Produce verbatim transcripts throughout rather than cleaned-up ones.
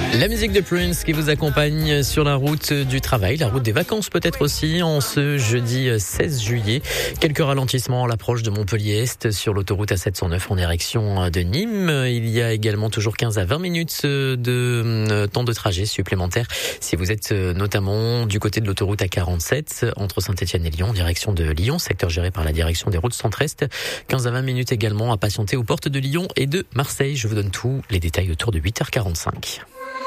La musique de Prince qui vous accompagne sur la route du travail, la route des vacances peut-être aussi, en ce jeudi seize juillet. Quelques ralentissements à l'approche de Montpellier-Est sur l'autoroute A sept cent neuf en direction de Nîmes. Il y a également toujours quinze à vingt minutes de temps de trajet supplémentaire si vous êtes notamment du côté de l'autoroute A quarante-sept entre Saint-Étienne et Lyon en direction de Lyon, secteur géré par la direction des routes centre-est. quinze à vingt minutes également à patienter aux portes de Lyon et de Marseille. Je vous donne tous les détails autour de huit heures quarante-cinq.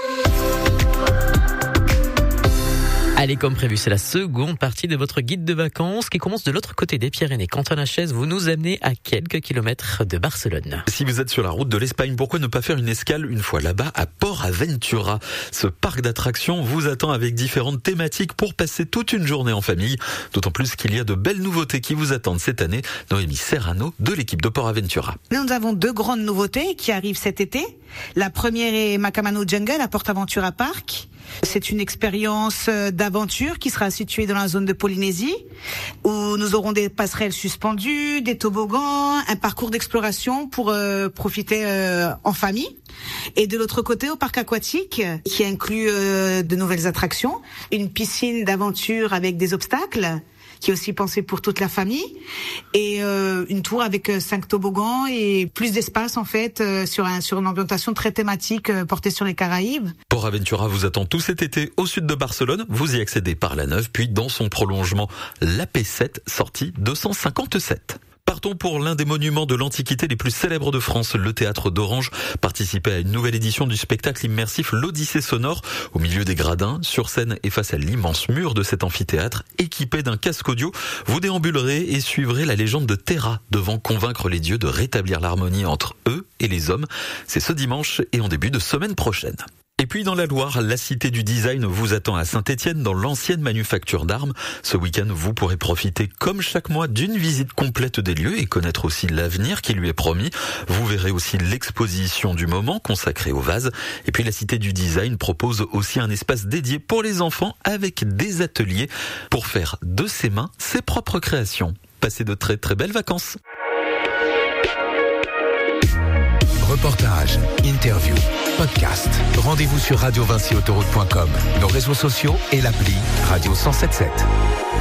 Allez, comme prévu, c'est la seconde partie de votre guide de vacances qui commence de l'autre côté des Pyrénées. Quentin Lachesse, vous nous amenez à quelques kilomètres de Barcelone. Si vous êtes sur la route de l'Espagne, pourquoi ne pas faire une escale une fois là-bas à Port Aventura? Ce parc d'attractions vous attend avec différentes thématiques pour passer toute une journée en famille. D'autant plus qu'il y a de belles nouveautés qui vous attendent cette année. Noémie Serrano de l'équipe de Port Aventura. Nous avons deux grandes nouveautés qui arrivent cet été. La première est Macamano Jungle à Port Aventura Park. C'est une expérience d'aventure qui sera située dans la zone de Polynésie, où nous aurons des passerelles suspendues, des toboggans, un parcours d'exploration pour euh, profiter euh, en famille. Et de l'autre côté, au parc aquatique, qui inclut euh, de nouvelles attractions, une piscine d'aventure avec des obstacles, qui est aussi pensé pour toute la famille, et euh, une tour avec euh, cinq toboggans et plus d'espace en fait euh, sur un sur une orientation très thématique euh, portée sur les Caraïbes. Port Aventura vous attend tout cet été au sud de Barcelone. Vous y accédez par la Neuve, puis dans son prolongement, la P sept, sortie deux cent cinquante-sept. Partons pour l'un des monuments de l'Antiquité les plus célèbres de France, le théâtre d'Orange. Participez à une nouvelle édition du spectacle immersif L'Odyssée sonore, au milieu des gradins, sur scène et face à l'immense mur de cet amphithéâtre, équipé d'un casque audio. Vous déambulerez et suivrez la légende de Terra, devant convaincre les dieux de rétablir l'harmonie entre eux et les hommes. C'est ce dimanche et en début de semaine prochaine. Et puis dans la Loire, la Cité du Design vous attend à Saint-Étienne dans l'ancienne manufacture d'armes. Ce week-end, vous pourrez profiter comme chaque mois d'une visite complète des lieux et connaître aussi l'avenir qui lui est promis. Vous verrez aussi l'exposition du moment consacrée aux vases. Et puis la Cité du Design propose aussi un espace dédié pour les enfants avec des ateliers pour faire de ses mains ses propres créations. Passez de très très belles vacances. Reportages, interviews, podcasts. Rendez-vous sur radio vinci autoroute point com, nos réseaux sociaux et l'appli Radio cent soixante-dix-sept.